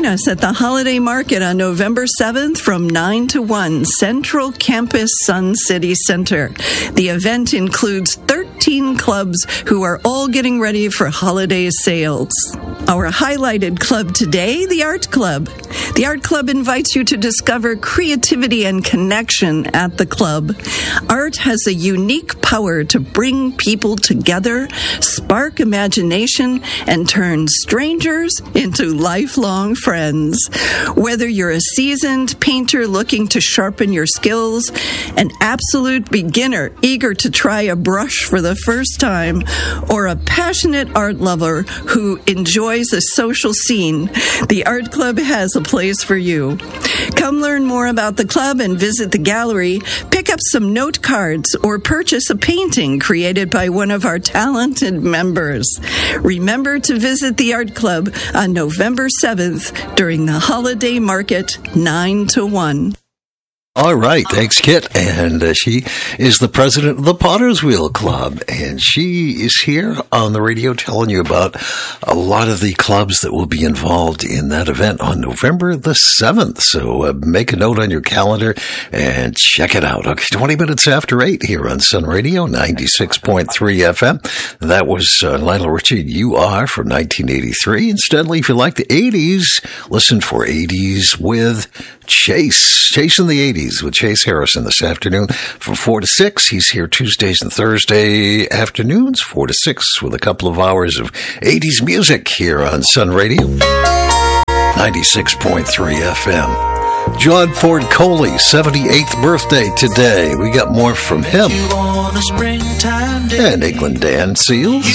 us at the Holiday Market on November 7th from 9 to 1, Central Campus Sun City Center. The event includes 13 clubs who are all getting ready for holiday sales. Our highlighted club today, the Art Club. The Art Club invites you to discover creativity and connection at the club. Art has a unique power to bring people together, spark imagination, and turn strangers into lifelong friends. Whether you're a seasoned painter looking to sharpen your skills, an absolute beginner eager to try a brush for the first time, or a passionate art lover who enjoys a social scene, the Art Club has a place for you. Come learn more about the club and visit the gallery, pick up some note cards, or purchase a painting created by one of our talented members. Remember to visit the Art Club on November 7th during the Holiday Market, 9 to 1. All right, thanks, Kit. And she is the president of the Potter's Wheel Club, and she is here on the radio telling you about a lot of the clubs that will be involved in that event on November the 7th. So make a note on your calendar and check it out. Okay, 20 minutes after 8 here on Sun Radio, 96.3 FM. That was Lionel Richie, You Are, from 1983. Incidentally, if you like the 80s, listen for 80s with Chase. Chase in the 80s with Chase Harrison this afternoon from 4 to 6. He's here Tuesdays and Thursday afternoons, 4 to 6, with a couple of hours of 80s music here on Sun Radio, 96.3 FM. John Ford Coley, 78th birthday today. We got more from him. And England Dan Seals.